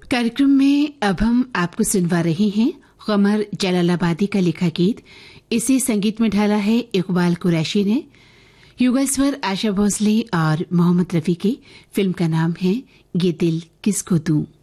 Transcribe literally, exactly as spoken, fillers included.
कार्यक्रम में अब हम आपको सुनवा रहे हैं कमर जलालाबादी का लिखा गीत। इसे संगीत में ढाला है इकबाल कुरैशी ने। युगल स्वर आशा भोसले और मोहम्मद रफी की। फिल्म का नाम है ये दिल किसको दूं।